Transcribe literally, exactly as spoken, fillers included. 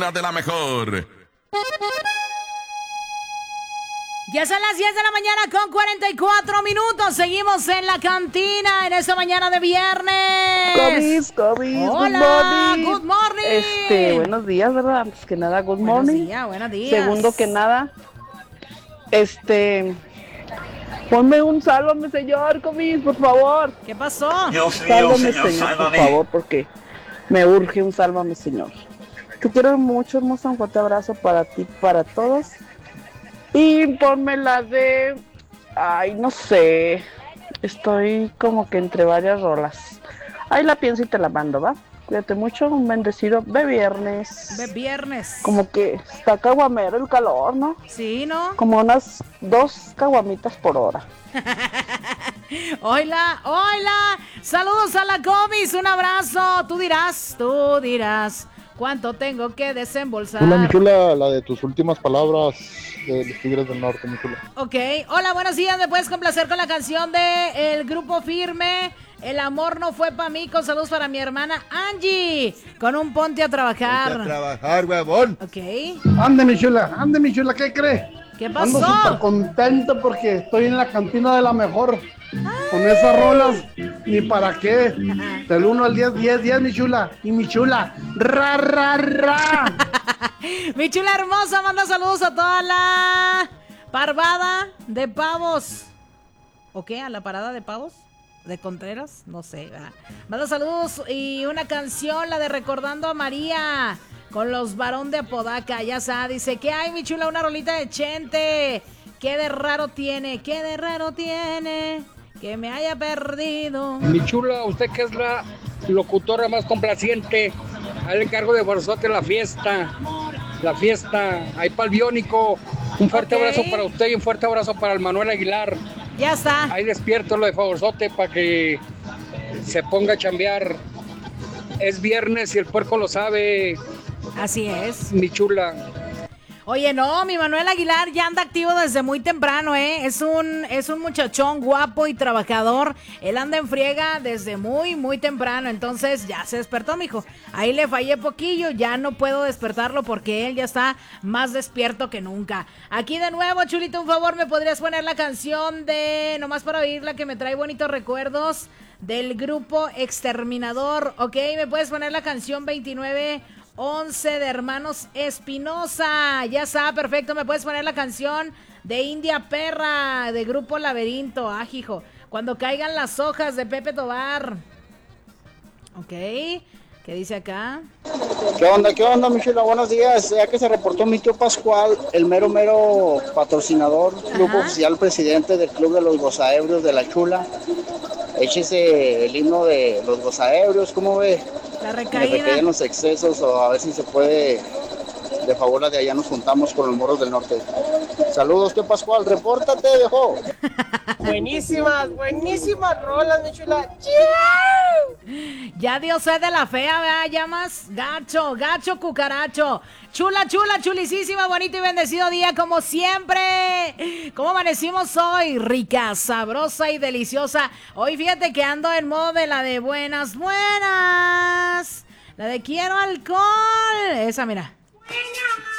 cantina de la mejor. Ya son las diez de la mañana con cuarenta y cuatro minutos. Seguimos en la cantina en esta mañana de viernes. Comis, comis, Hola, good morning. good morning. Este, buenos días, ¿verdad? Antes que nada, good Buenos morning. días, buenos días. Segundo que nada, este, ponme un sálvame, señor, comis, por favor. ¿Qué pasó? Dios mío, Sálvame, señor, señor, por sálvame. favor, porque me urge un sálvame, señor. Te quiero mucho, hermosa, un fuerte abrazo para ti, para todos. Y ponme la de, ay, no sé, estoy como que entre varias rolas. Ahí la pienso y te la mando, ¿va? Cuídate mucho, un bendecido de viernes. De viernes. Como que está caguamero el calor, ¿no? Sí, ¿no? Como unas dos caguamitas por hora. Hola, hola. Saludos a la Comis, un abrazo. Tú dirás, tú dirás. ¿Cuánto tengo que desembolsar? Hola, mi chula, la de tus últimas palabras de los Tigres del Norte, mi chula. Ok, hola, buenos días. ¿Me puedes complacer con la canción de El Grupo Firme? El amor no fue para mí, con saludos para mi hermana Angie. Con un ponte a trabajar. Ponte a trabajar, huevón. Ok. Ande, mi chula, ande, mi chula, ¿qué cree? ¿Qué Ando pasó? súper contento porque estoy en la cantina de la mejor. Con esas rolas, ni para qué. Del uno al diez, diez, diez, mi chula. Y mi chula, ra, ra, ra. Mi chula hermosa, manda saludos a toda la parvada de pavos. ¿O qué? ¿A la parada de pavos? ¿De Contreras? No sé, ¿verdad? Manda saludos y una canción, la de Recordando a María, con los varón de Apodaca. Ya sabe, dice, ¿qué hay, mi chula? Una rolita de Chente. ¿Qué de raro tiene? ¿Qué de raro tiene? Que me haya perdido. Mi chula, usted que es la locutora más complaciente, ahí le encargo de Forzote la fiesta, la fiesta, ahí para el Biónico. Un fuerte Ok. abrazo para usted y un fuerte abrazo para el Manuel Aguilar. Ya está. Ahí despierto lo de Favorzote para que se ponga a chambear. Es viernes y el puerco lo sabe. Así es. Mi chula. Oye, no, mi Manuel Aguilar ya anda activo desde muy temprano, ¿eh? Es un, es un muchachón guapo y trabajador. Él anda en friega desde muy, muy temprano. Entonces ya se despertó, mijo. Ahí le fallé poquillo, ya no puedo despertarlo porque él ya está más despierto que nunca. Aquí de nuevo, chulito, un favor, ¿me podrías poner la canción de, nomás para oírla, que me trae bonitos recuerdos, del grupo Exterminador? Ok, ¿me puedes poner la canción veintinueve once de Hermanos Espinosa? Ya está, perfecto. ¿Me puedes poner la canción de India Perra, de Grupo Laberinto? Ah, hijo, Cuando caigan las hojas, de Pepe Tobar. Ok, ¿qué dice acá? ¿Qué onda, qué onda, mi chula? Buenos días. Ya que se reportó mi tío Pascual, el mero, mero patrocinador, club Ajá. oficial, presidente del Club de los Gozaebrios de la Chula. Échese el himno de los Gozaebrios, ¿cómo ve? La Me recaída. recaen los excesos, o a ver si se puede, de favor, de allá nos juntamos con los morros del norte. Saludos, tío Pascual, repórtate, viejo. Buenísimas, buenísimas rolas, mi chula. Ya Dios es de la fea, ¿verdad? Ya más gacho, gacho cucaracho. Chula, chula, chulisísima, bonito y bendecido día como siempre. ¿Cómo amanecimos hoy? Rica, sabrosa y deliciosa. Hoy fíjate que ando en modo de la de buenas, buenas. La de quiero alcohol. Esa, mira.